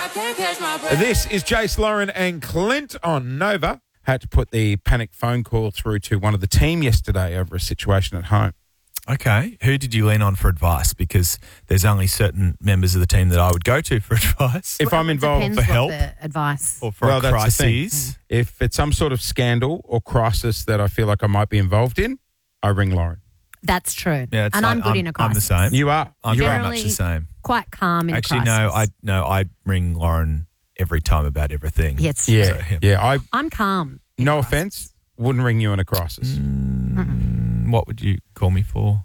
This is Jace, Lauren and Clint on Nova. Had to put the panic phone call through to one of the team yesterday over a situation at home. Okay. Who did you lean on for advice? Because there's only certain members of the team that I would go to for advice. If I'm involved Depends for what help the advice. Or for a that's the thing. crisis. If it's some sort of scandal or crisis that I feel like I might be involved in, I ring Lauren. That's true. Yeah, and I'm good in a crisis. I'm the same. You are. I'm You very are. much the same. Quite calm in Actually, crisis. I ring Lauren every time about everything. Yes. Yeah. So, Yeah. I'm calm. in No crisis. offense, wouldn't ring you in a crisis. What would you call me for?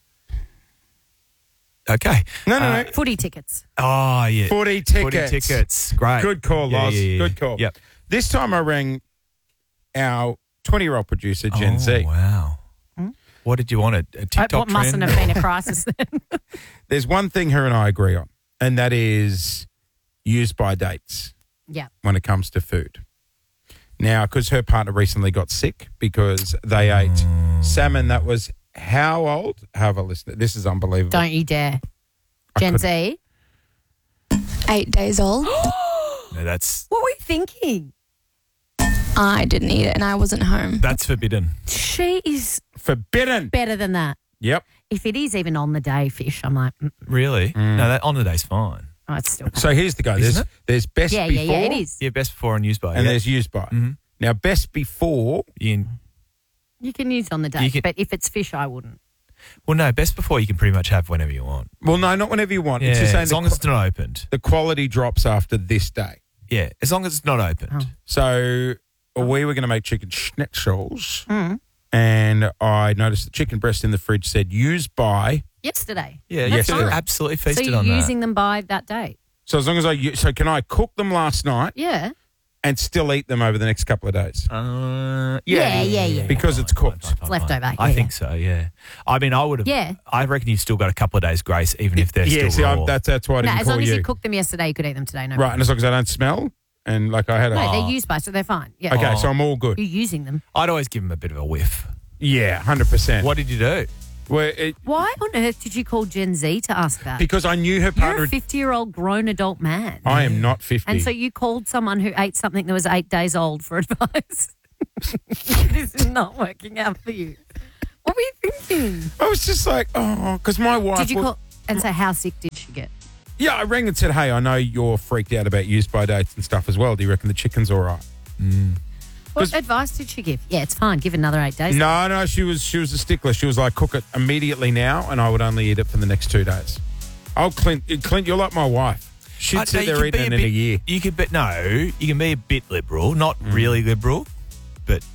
Okay. No. Footy tickets. Oh, yeah. Footy tickets. Footy tickets. Great. Good call, Yeah, Loz. yeah, yeah. Good call. Yep. This time I rang our 20-year-old producer, Gen Z. Wow. What did you want? A TikTok What mustn't trend? have been a crisis then? There's one thing her and I agree on, and that is use by dates Yeah. when it comes to food. Now, because her partner recently got sick because they ate salmon that was how old? Have a listen. This is unbelievable. Don't you dare. Gen Z. 8 days old. No, that's What were you thinking? I didn't eat it and I wasn't home. forbidden. She is Forbidden. better than that. Yep. If it is even on the day fish, I'm like, Really? No, that on the day's fine. oh, it's still. So here's the go. Isn't There's best Yeah, before yeah, it is. Yeah, best before and used by. and yeah. there's used by. Now, best before, You You can use on the day, You can- but if it's fish, I wouldn't. well, no, best before you can pretty much have whenever you want. well, no, not whenever you want. Yeah, It's just saying as long as it's not opened. the quality drops after this day. Yeah, as long as it's not opened. Oh. So we were going to make chicken schnitzels, and I noticed the chicken breast in the fridge said used by. Yesterday. Yeah, That's you fine. absolutely So feasted you're on using them by that date. So as long as so can I cook them last night Yeah. and still eat them over the next couple of days? that. Yeah. Because it's cooked. It's leftover, I yeah, think so, yeah. I mean, I would have. Yeah. I reckon you've still got a couple of days grace, even if they're Yeah, still see, raw. that's why I No, didn't as call long as you. you cooked them yesterday, you could eat them today. No Right, and problem. as long as I don't smell, and like I had a. No, they're used by, so they're fine. Yeah. Okay, so I'm all good. You're using them. I'd always give them a bit of a whiff. Yeah, 100%. What did you do? Well, Why on earth did you call Gen Z to ask that? because I knew her You're partner. a 50-year-old grown adult man. I am not 50. And so you called someone who ate something that was 8 days old for advice. This is not working out for you. What were you thinking? I was just like, oh, because my wife. Did you call and say how sick did she get? Yeah, I rang and said, hey, I know you're freaked out about use by dates and stuff as well. Do you reckon the chicken's all right? What advice did she give? Yeah, it's fine. Give another 8 days. No, she was a stickler. She was like, cook it immediately now, and I would only eat it for the next 2 days. Oh, Clint, you're like my wife. She'd sit there eating it in a year. You could be, no, you can be a bit liberal, not really liberal, but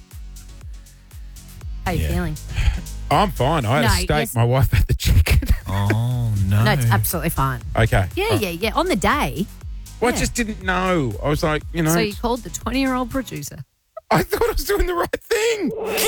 How are you Yeah. feeling? I'm fine. I had a No, steak. yes. My wife had the chicken. oh no. No, it's absolutely fine. Okay. Yeah. On the day. Well, I Yeah. just didn't know. I was like, So you called the 20-year-old producer. I thought I was doing the right thing.